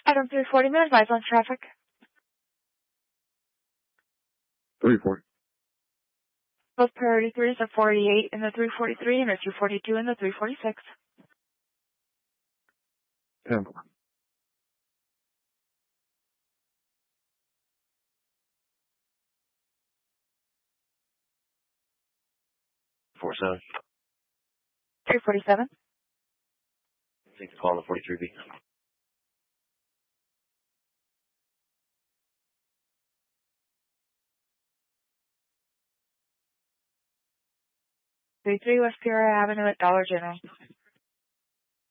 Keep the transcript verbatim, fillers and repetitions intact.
Item three forty, may I advise on traffic? three forty. Both priority threes are forty-eight in the three forty-three and are two forty-two in the three forty-six. ten. four seven. three forty-seven. Thanks for calling the forty-three B. thirty-three West Peoria Avenue at Dollar General.